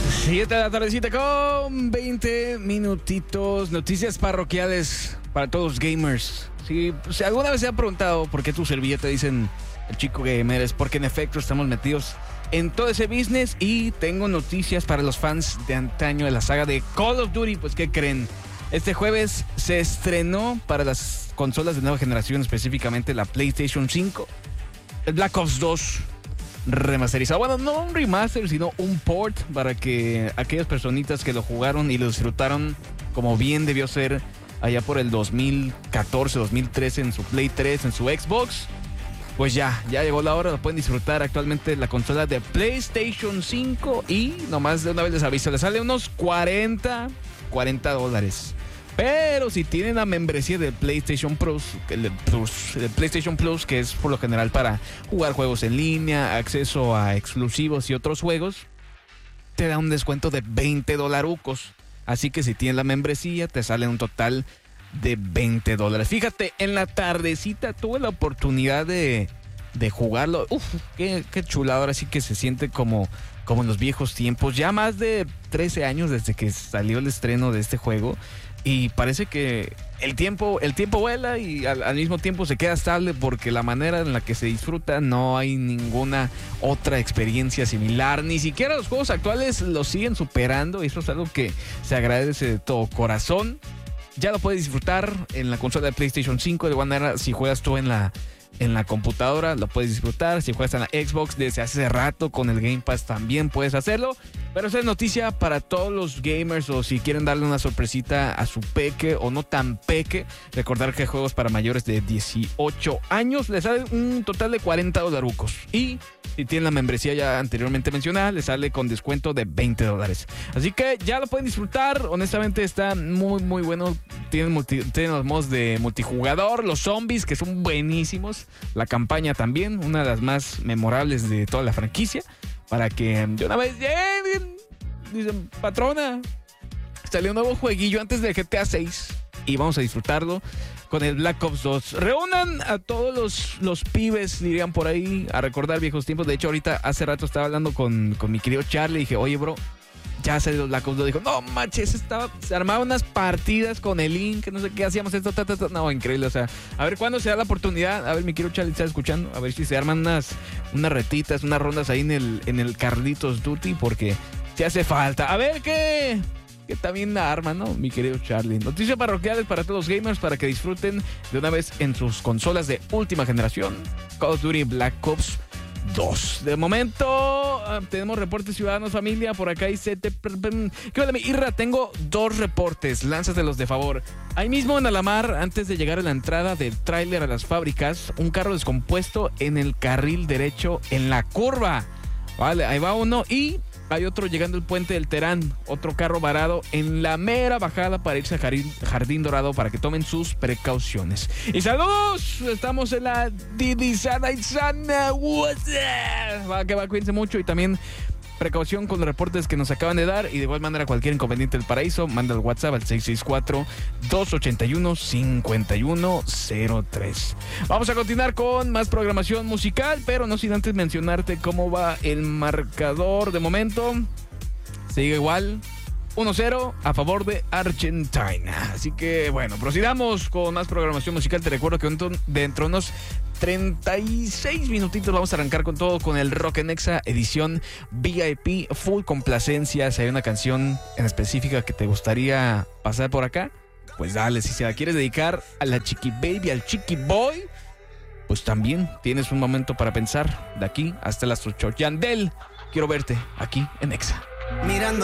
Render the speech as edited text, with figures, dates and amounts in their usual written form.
7 de la tardecita con 20 minutitos. Noticias parroquiales para todos los gamers. Si alguna vez se ha preguntado por qué tu servilleta dicen el chico gamer, es porque en efecto estamos metidos en todo ese business. Y tengo noticias para los fans de antaño de la saga de Call of Duty. Pues, ¿qué creen? Este jueves se estrenó para las consolas de nueva generación, específicamente la PlayStation 5, el Black Ops 2 remasterizado. Bueno, no un remaster, sino un port para que aquellas personitas que lo jugaron y lo disfrutaron como bien debió ser allá por el 2014, 2013 en su Play 3, en su Xbox, pues ya llegó la hora. Lo pueden disfrutar actualmente la consola de PlayStation 5 y nomás de una vez les aviso, les sale unos $40. Pero si tienen la membresía del PlayStation Plus, el PlayStation Plus, que es por lo general para jugar juegos en línea, acceso a exclusivos y otros juegos, te da un descuento de $20. Así que si tienes la membresía, te sale un total de $20. Fíjate, en la tardecita tuve la oportunidad de jugarlo. Uf, qué chulada. Ahora sí que se siente como en los viejos tiempos. Ya más de 13 años desde que salió el estreno de este juego. Y parece que el tiempo vuela y al mismo tiempo se queda estable, porque la manera en la que se disfruta no hay ninguna otra experiencia similar. Ni siquiera los juegos actuales lo siguen superando, y eso es algo que se agradece de todo corazón. Ya lo puedes disfrutar en la consola de PlayStation 5. De igual manera, si juegas tú en la computadora, lo puedes disfrutar. Si juegas en la Xbox desde hace rato con el Game Pass, también puedes hacerlo. Pero esa es noticia para todos los gamers, o si quieren darle una sorpresita a su peque o no tan peque. Recordar que juegos para mayores de 18 años les sale un total de $40. Y si tienen la membresía ya anteriormente mencionada, les sale con descuento de $20. Así que ya lo pueden disfrutar. Honestamente está muy muy bueno. Tienen los modos de multijugador, los zombies, que son buenísimos. La campaña también, una de las más memorables de toda la franquicia. Para que de una vez lleguen, dicen, patrona, salió un nuevo jueguillo antes del GTA 6 y vamos a disfrutarlo con el Black Ops 2. Reúnan a todos los pibes, dirían por ahí, a recordar viejos tiempos. De hecho, ahorita hace rato estaba hablando con mi querido Charlie y dije, oye, bro, ya salió el Black Ops 2. Dijo, no manches, se armaban unas partidas con el link, no sé qué, hacíamos esto, no, increíble. O sea, a ver cuándo se da la oportunidad. A ver, mi querido Charlie está escuchando, a ver si se arman unas retitas, unas rondas ahí en el Carlitos Duty, porque se hace falta. A ver qué también la arma, ¿no? Mi querido Charlie. Noticias parroquiales para todos los gamers, para que disfruten de una vez en sus consolas de última generación Call of Duty Black Ops 2. De momento tenemos reportes ciudadanos, familia. Por acá dice, ¿qué onda, mi Irra? Tengo 2 reportes, lánzatelos de favor. Ahí mismo en Alamar, antes de llegar a la entrada del tráiler a las fábricas, un carro descompuesto en el carril derecho en la curva. Vale, ahí va uno. Y hay otro llegando al puente del Terán, otro carro varado en la mera bajada para irse a Jardín Dorado, para que tomen sus precauciones. Y saludos, estamos en la Didi Sana y Sana. Va, cuídense mucho, y también precaución con los reportes que nos acaban de dar. Y de igual manera, cualquier inconveniente del paraíso, manda el WhatsApp al 664-281-5103. Vamos a continuar con más programación musical, pero no sin antes mencionarte cómo va el marcador. De momento sigue igual, 1-0 a favor de Argentina. Así que bueno, procedamos con más programación musical. Te recuerdo que dentro de unos 36 minutitos vamos a arrancar con todo, con el Rock en Exa edición VIP, full complacencias. Hay una canción en específica que te gustaría pasar por acá, pues dale. Si se la quieres dedicar a la Chiqui Baby, al Chiqui Boy, pues también tienes un momento para pensar. De aquí hasta las 8. Yandel, quiero verte aquí en Exa. Mirando